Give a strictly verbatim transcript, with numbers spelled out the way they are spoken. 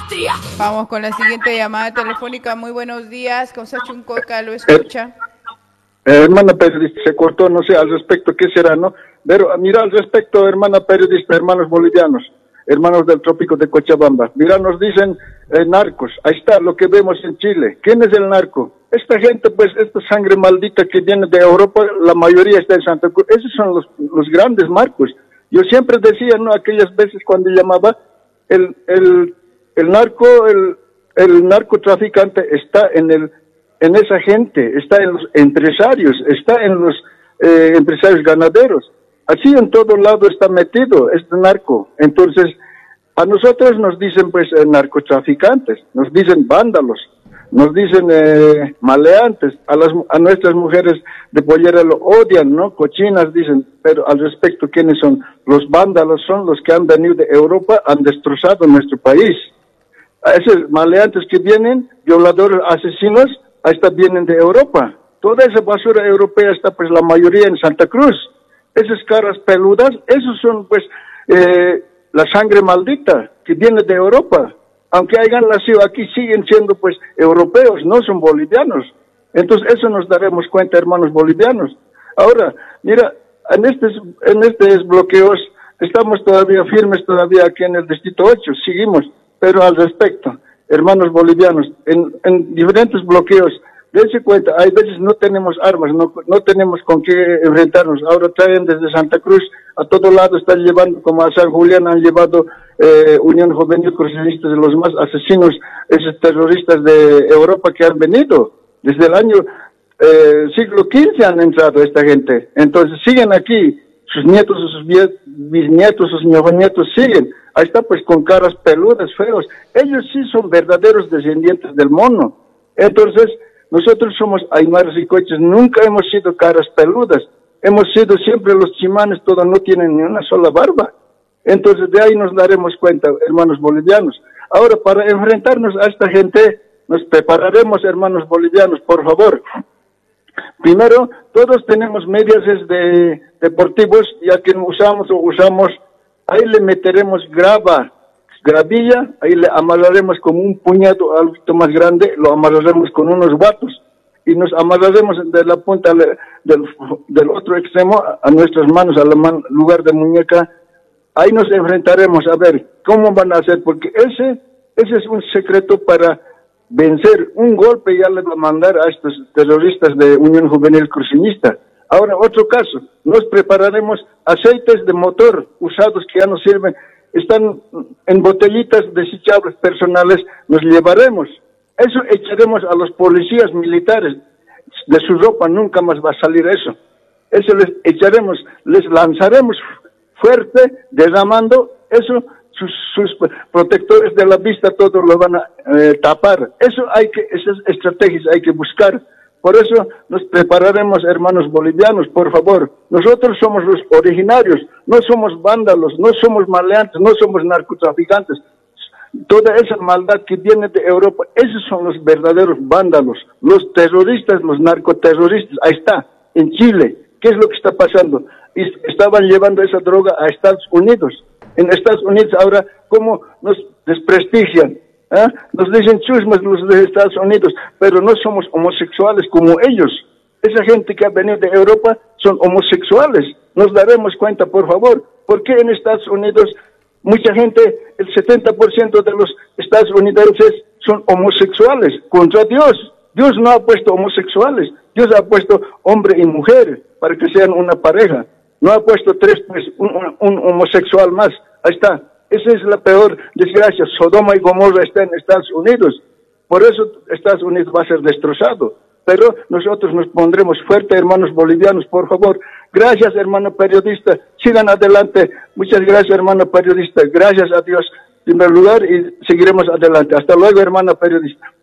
patria. Vamos con la siguiente llamada telefónica. Muy buenos días, Consachuncoca, lo escucha. Eh, hermana periodista, se cortó, no sé al respecto qué será, ¿no? Pero mira al respecto, hermana periodista, hermanos bolivianos, hermanos del trópico de Cochabamba. Mira, nos dicen eh, narcos, ahí está lo que vemos en Chile. ¿Quién es el narco? Esta gente, pues, esta sangre maldita que viene de Europa, la mayoría está en Santa Cruz. Esos son los, los grandes narcos. Yo siempre decía, ¿no? Aquellas veces cuando llamaba, el, el, el narco, el, el narcotraficante está en el, en esa gente, está en los empresarios, está en los eh, empresarios ganaderos. Así en todo lado está metido este narco. Entonces, a nosotros nos dicen, pues, eh, narcotraficantes, nos dicen vándalos, nos dicen eh, maleantes, a las a nuestras mujeres de pollera lo odian, ¿no? Cochinas dicen, pero al respecto, ¿quiénes son? Los vándalos son los que han venido de Europa, han destrozado nuestro país. A esos maleantes que vienen, violadores, asesinos, ahí está, vienen de Europa. Toda esa basura europea está, pues, la mayoría en Santa Cruz. Esas caras peludas, esos son, pues, eh, la sangre maldita que viene de Europa. Aunque hayan nacido aquí, siguen siendo, pues, europeos, no son bolivianos. Entonces, eso nos daremos cuenta, hermanos bolivianos. Ahora, mira, en estos, en estos bloqueos, estamos todavía firmes, todavía aquí en el Distrito ocho, seguimos. Pero al respecto, hermanos bolivianos, en, en diferentes bloqueos, dense cuenta, hay veces no tenemos armas, no, no tenemos con qué enfrentarnos. Ahora traen desde Santa Cruz, a todo lado están llevando, como a San Julián han llevado eh, Unión Juvenil Cruceñista, de los más asesinos, esos terroristas de Europa que han venido. Desde el año eh, siglo quince han entrado esta gente. Entonces siguen aquí, sus nietos, sus bisnietos, sus nietos siguen. Ahí está, pues, con caras peludas, feos. Ellos sí son verdaderos descendientes del mono. Entonces, nosotros somos aymaras y coches, nunca hemos sido caras peludas, hemos sido siempre los chimanes, todos no tienen ni una sola barba. Entonces de ahí nos daremos cuenta, hermanos bolivianos. Ahora, para enfrentarnos a esta gente, nos prepararemos, hermanos bolivianos, por favor. Primero, todos tenemos medias de deportivos, ya que usamos o usamos, ahí le meteremos grava, gravilla, ahí le amarraremos como un puñado algo más grande, lo amarraremos con unos guatos y nos amarraremos de la punta del, del otro extremo a nuestras manos, al man, lugar de muñeca. Ahí nos enfrentaremos a ver cómo van a hacer, porque ese, ese es un secreto para vencer. Un golpe ya le va a mandar a estos terroristas de Unión Juvenil Cruceñista. Ahora, otro caso, nos prepararemos aceites de motor usados que ya no sirven, están en botellitas desechables personales, nos llevaremos. Eso echaremos a los policías militares, de su ropa nunca más va a salir eso. Eso les echaremos, les lanzaremos fuerte, derramando eso, sus, sus protectores de la vista todos lo van a eh, tapar. Eso hay que, esas estrategias hay que buscar. Por eso nos prepararemos, hermanos bolivianos, por favor. Nosotros somos los originarios, no somos vándalos, no somos maleantes, no somos narcotraficantes. Toda esa maldad que viene de Europa, esos son los verdaderos vándalos, los terroristas, los narcoterroristas. Ahí está, en Chile. ¿Qué es lo que está pasando? Y estaban llevando esa droga a Estados Unidos. En Estados Unidos ahora, ¿cómo nos desprestigian? ¿Eh? Nos dicen chusmas los de Estados Unidos, pero no somos homosexuales como ellos. Esa gente que ha venido de Europa son homosexuales. Nos daremos cuenta, por favor, ¿por qué en Estados Unidos mucha gente, el setenta por ciento de los estadounidenses son homosexuales contra Dios? Dios no ha puesto homosexuales, Dios ha puesto hombre y mujer para que sean una pareja. No ha puesto tres, pues, un, un, un homosexual más. Ahí está. Esa es la peor desgracia. Sodoma y Gomorra está en Estados Unidos. Por eso Estados Unidos va a ser destrozado. Pero nosotros nos pondremos fuertes, hermanos bolivianos, por favor. Gracias, hermano periodista. Sigan adelante. Muchas gracias, hermano periodista. Gracias a Dios, en primer lugar, y seguiremos adelante. Hasta luego, hermano periodista.